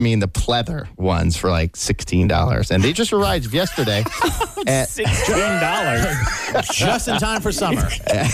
the pleather ones for like $16. And they just arrived yesterday. At $16. Just in time for summer.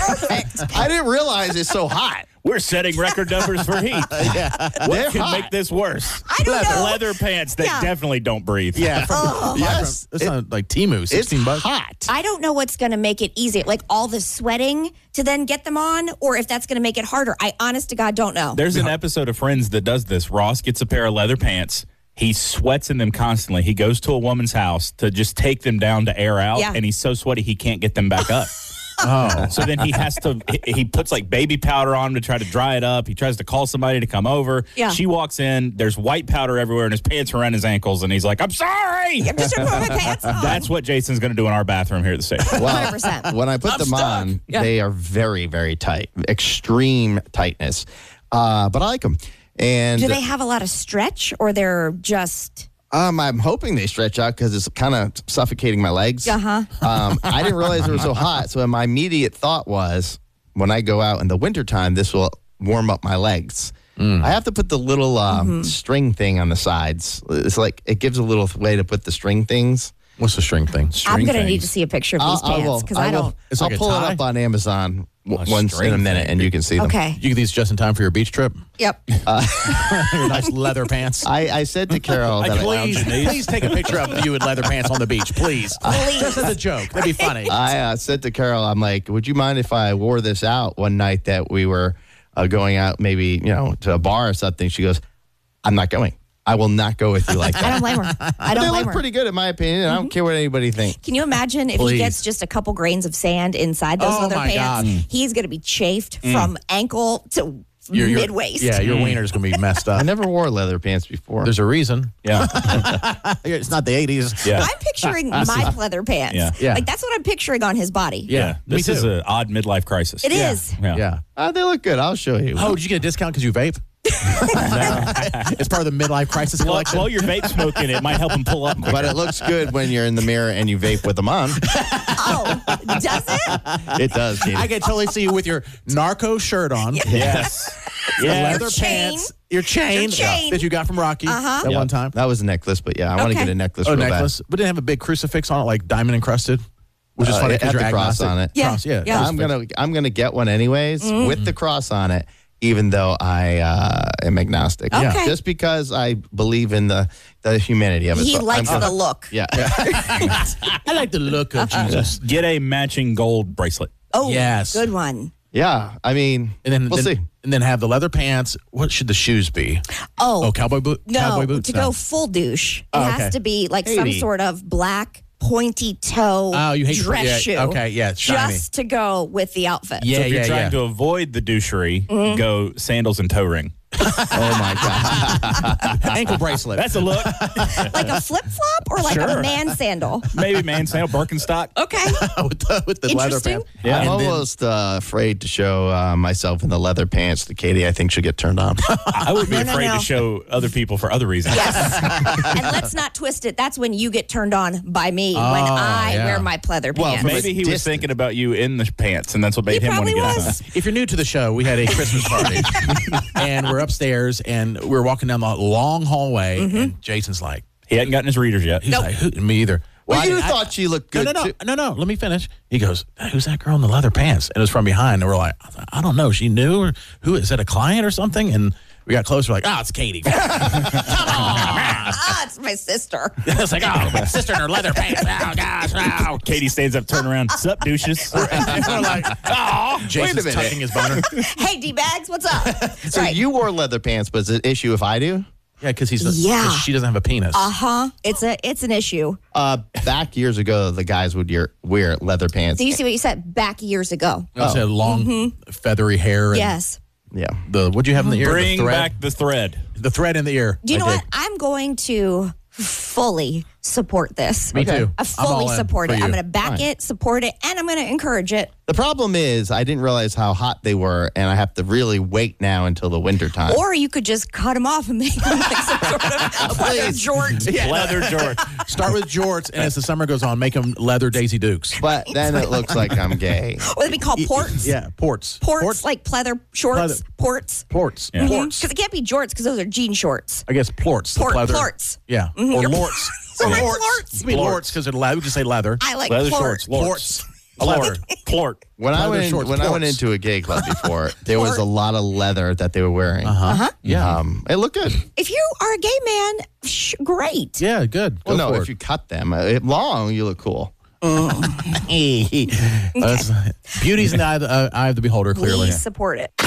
I didn't realize it's so hot. We're setting record numbers for heat. What could make this worse? I don't know. Leather pants that definitely don't breathe. Yeah. Yes. It's not like Temu, $16. It's hot. I don't know what's going to make it easier, like all the sweating to then get them on, or if that's going to make it harder. I honest to God don't know. There's an episode of Friends that does this. Ross gets a pair of leather pants. He sweats in them constantly. He goes to a woman's house to just take them down to air out, and he's so sweaty he can't get them back up. So then he puts like baby powder on to try to dry it up. He tries to call somebody to come over. Yeah. She walks in. There's white powder everywhere, and his pants are around his ankles. And he's like, I'm sorry. I'm just going to put my pants on. That's what Jason's going to do in our bathroom here at the station. Well, 100%. when I put them on, they are very, very tight. Extreme tightness. But I like them. And do they have a lot of stretch, or they're just... I'm hoping they stretch out because it's kind of suffocating my legs. I didn't realize it was so hot. So my immediate thought was, when I go out in the wintertime, this will warm up my legs. I have to put the little string thing on the sides. It's like it gives a little way to put the string things. What's the string thing? I'm going to need to see a picture of these pants because I don't... It's I'll like a pull it tie? up on Amazon once in a minute, and you can see them. Okay. You get these just in time for your beach trip? Yep. Your nice leather pants. I said to Carol that Please take a picture of you in leather pants on the beach, please. Just as a joke. That'd be funny. I said to Carol, I'm like, would you mind if I wore this out one night that we were going out, maybe, to a bar or something? She goes, I'm not going. I will not go with you like that. I don't blame her. I don't They blame look her. pretty good, in my opinion. I don't care what anybody thinks. Can you imagine if he gets just a couple grains of sand inside those leather my pants? God. He's going to be chafed from ankle to mid-waist. Yeah, your wiener's going to be messed up. I never wore leather pants before. There's a reason. Yeah. It's not the 80s. Yeah. I'm picturing my pleather pants. Yeah. Like, that's what I'm picturing on his body. Yeah. Me This is too. an odd midlife crisis. It is. Yeah. They look good. I'll show you. Oh, did you get a discount because you vape? It's part of the midlife crisis collection. While you're vape smoking, it might help him pull up quicker. But it looks good when you're in the mirror and you vape with them on. Oh, does it? It does, Katie. I can totally see you with your narco shirt on. Yes. Your Yeah. leather chain. pants. Your chain, that you got from Rocky that one time. That was a necklace, but yeah, I want to Okay. get a necklace Oh, real necklace. But didn't have a big crucifix on it, like diamond encrusted? Which is funny It because had you're the cross agnostic. on it. Yeah. Cross, yeah. Yeah. I'm gonna get one anyways with the cross on it, even though I am agnostic. Okay. Just because I believe in the humanity of it. He So likes I'm the gonna- look. Yeah. I like the look of Jesus. Get a matching gold bracelet. Oh, Yes. good one. Yeah. I mean, And then we'll see. And then have the leather pants. What should the shoes be? Oh, Cowboy boot. no. Cowboy boots. To go full douche, it okay. has to be like some Katie. sort of black pointy toe Oh, you hate dress yeah, shoe. Okay, yeah, shiny. Just to go with the outfit. Yeah, So if you're yeah, trying yeah. to avoid the douchery, go sandals and toe ring. Oh my God. Ankle bracelet. That's a look. Like a flip flop or like a Sure. man sandal. Maybe man sandal, Birkenstock. Okay. with the leather Interesting. pants. Yeah. I'm And then- almost afraid to show myself in the leather pants to Katie. I think she'll get turned on. I would be No, no, afraid no. to show other people for other reasons. Yes. And let's not twist it. That's when you get turned on by me when I yeah. wear my pleather Well, pants. Maybe he was Distance. thinking about you in the pants, and that's what made He him want to probably get was. on. If you're new to the show, we had a Christmas party, and we're upstairs, and we're walking down the long hallway, and Jason's like, He hadn't gotten his readers yet. he's like, Who? Me either. Well, Well, you I- thought she looked good, too. No. Let me finish. He goes, who's that girl in the leather pants? And it was from behind. And we're like, I don't know. She knew? Or who is that? A client or something? And we got closer. Like, it's Katie. Come on. It's my sister. It's like, my sister in her leather pants. Oh gosh, no. Katie stands up, turn around. Sup, douches? We're like, Jason's minute. tucking his boner. Hey, D-bags, what's up? So you wore leather pants, but is it an issue if I do? Yeah, because Yeah. 'cause she doesn't have a penis. Uh-huh. It's an issue. Back years ago, the guys would wear leather pants. Do you see what you said back years ago? It's a long, feathery hair. And Yes. Yeah. what'd you have in the ear? Bring the thread? back the thread. The thread in the ear. Do you know I what? I'm going to fully support this. Me too. I fully support it. I'm going to back it, support it, and I'm going to encourage it. The problem is I didn't realize how hot they were, and I have to really wait now until the wintertime. Or you could just cut them off and make them like some sort of leather jort. Yeah. Leather jorts. Start with jorts, and as the summer goes on, make them leather Daisy Dukes. But then it looks like I'm gay. Would it be called ports? Yeah, ports. Ports, like pleather shorts. Pleather. Ports. Ports. Yeah. Ports. Because it can't be jorts because those are jean shorts. I guess plorts. the pleather. Plorts. Yeah. Or lorts. Or like lorts. plorts. It could be lorts because they're we just say leather. I like Leather plort. shorts. Lorts. Plort. Plort. When I went into a gay club before, there was a lot of leather that they were wearing. Yeah. It looked good. If you are a gay man, great. Yeah, good. Go Well, no, for if it. you cut them long, you look cool. Beauty's in the eye of the beholder, clearly. We support it.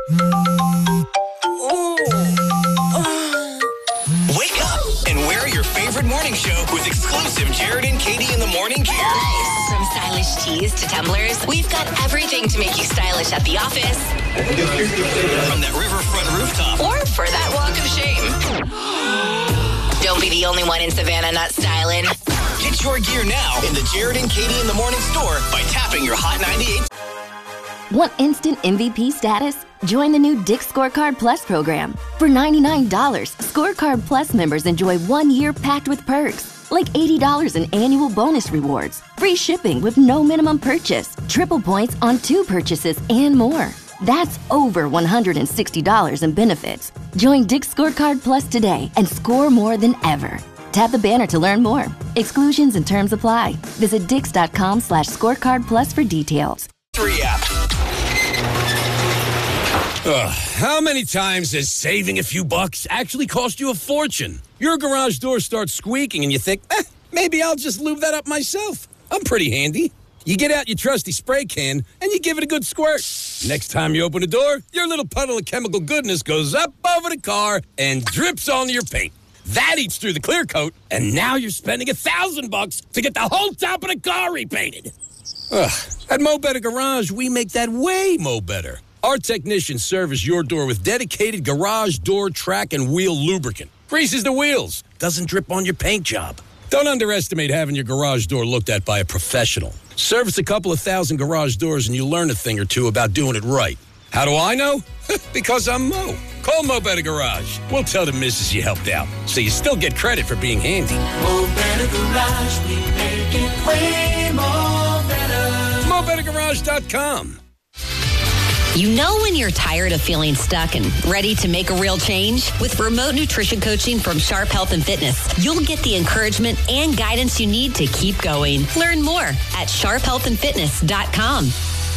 Wake up and wear your favorite morning show with exclusive Jared and Katie in the morning gear. Nice. From stylish tees to tumblers, we've got everything to make you stylish at the office. From that riverfront rooftop. Or for that walk of shame. Don't be the only one in Savannah not styling. Get your gear now in the Jared and Katie in the morning store by tapping your Hot 98. Want instant MVP status? Join the new Dick's Scorecard Plus program. For $99, Scorecard Plus members enjoy 1 year packed with perks, like $80 in annual bonus rewards, free shipping with no minimum purchase, triple points on 2 purchases, and more. That's over $160 in benefits. Join Dick's Scorecard Plus today and score more than ever. Tap the banner to learn more. Exclusions and terms apply. Visit dix.com/scorecard plus for details. 3 app. How many times has saving a few bucks actually cost you a fortune? Your garage door starts squeaking and you think, maybe I'll just lube that up myself. I'm pretty handy. You get out your trusty spray can and you give it a good squirt. Next time you open the door, your little puddle of chemical goodness goes up over the car and drips onto your paint. That eats through the clear coat, and now you're spending $1,000 to get the whole top of the car repainted. At Mo Better Garage, we make that way mo better. Our technicians service your door with dedicated garage door track and wheel lubricant. Greases the wheels, doesn't drip on your paint job. Don't underestimate having your garage door looked at by a professional. Service a couple of thousand garage doors and you'll learn a thing or two about doing it right. How do I know? Because I'm Mo. Call Mo Better Garage. We'll tell the missus you helped out, so you still get credit for being handy. Mo Better Garage, we make it way more better. MoBetterGarage.com. You know when you're tired of feeling stuck and ready to make a real change? With remote nutrition coaching from Sharp Health and Fitness, you'll get the encouragement and guidance you need to keep going. Learn more at sharphealthandfitness.com.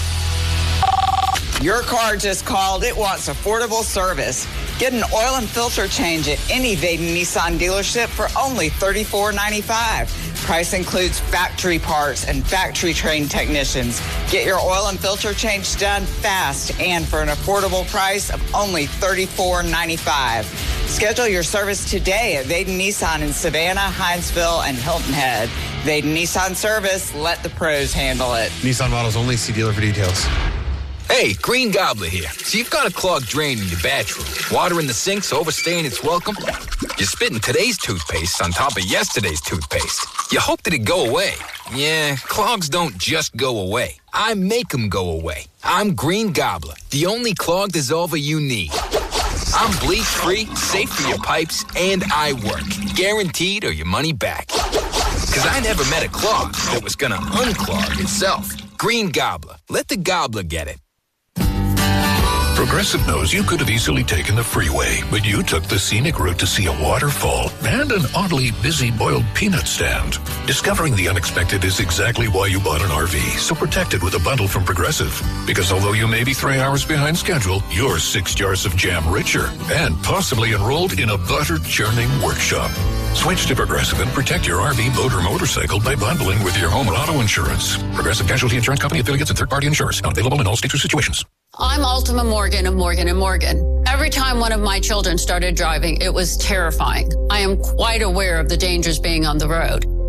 Your car just called. It wants affordable service. Get an oil and filter change at any Vaden Nissan dealership for only $34.95. Price includes factory parts and factory-trained technicians. Get your oil and filter change done fast and for an affordable price of only $34.95. Schedule your service today at Vaden Nissan in Savannah, Hinesville, and Hilton Head. Vaden Nissan Service, let the pros handle it. Nissan models only. See dealer for details. Hey, Green Gobbler here. So you've got a clogged drain in your bathroom. Water in the sink's overstaying its welcome. You're spitting today's toothpaste on top of yesterday's toothpaste. You hope that it go away. Yeah, clogs don't just go away. I make them go away. I'm Green Gobbler, the only clog dissolver you need. I'm bleach-free, safe for your pipes, and I work. Guaranteed or your money back. Because I never met a clog that was gonna unclog itself. Green Gobbler. Let the gobbler get it. Progressive knows you could have easily taken the freeway, but you took the scenic route to see a waterfall and an oddly busy boiled peanut stand. Discovering the unexpected is exactly why you bought an RV, so protect it with a bundle from Progressive. Because although you may be 3 hours behind schedule, you're 6 jars of jam richer and possibly enrolled in a butter-churning workshop. Switch to Progressive and protect your RV, boat, or motorcycle by bundling with your home and auto insurance. Progressive Casualty Insurance Company affiliates and third-party insurers. Not available in all states or situations. I'm Ultima Morgan of Morgan & Morgan. Every time one of my children started driving, it was terrifying. I am quite aware of the dangers being on the road.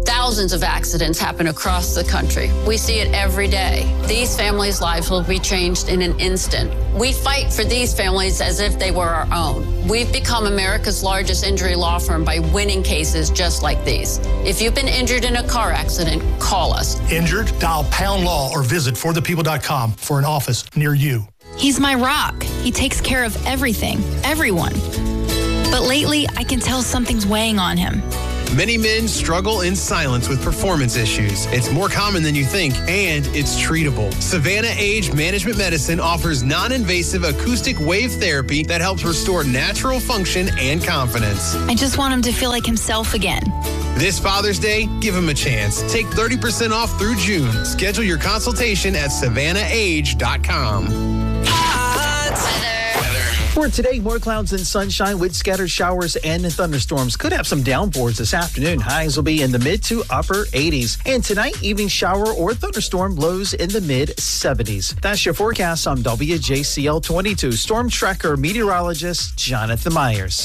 Thousands of accidents happen across the country. We see it every day. These families' lives will be changed in an instant. We fight for these families as if they were our own. We've become America's largest injury law firm by winning cases just like these. If you've been injured in a car accident, call us. Injured? Dial pound law or visit forthepeople.com for an office near you. He's my rock. He takes care of everything, everyone. But lately, I can tell something's weighing on him. Many men struggle in silence with performance issues. It's more common than you think, and it's treatable. Savannah Age Management Medicine offers non-invasive acoustic wave therapy that helps restore natural function and confidence. I just want him to feel like himself again. This Father's Day, give him a chance. Take 30% off through June. Schedule your consultation at SavannahAge.com. For today, more clouds and sunshine with scattered showers and thunderstorms. Could have some downpours this afternoon. Highs will be in the mid to upper 80s. And tonight, evening shower or thunderstorm, lows in the mid 70s. That's your forecast on WJCL 22. Storm Tracker meteorologist Jonathan Myers.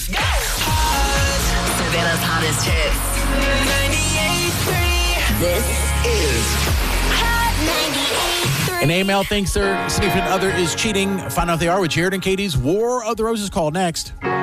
Savannah's hottest hits. 98.3. This is Hot 98.3. An AML thinks their significant other is cheating. Find out if they are with Jared and Katie's War of the Roses call next.